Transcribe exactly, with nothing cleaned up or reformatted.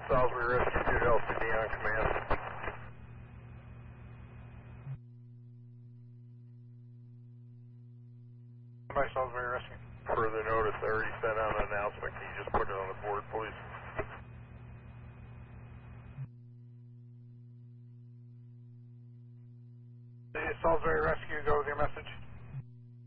Salisbury Rescue two to L C D on command. By Salisbury Rescue. Further notice, I already sent out an announcement. Can you just put it on the board, please? The Salisbury Rescue, go with your message.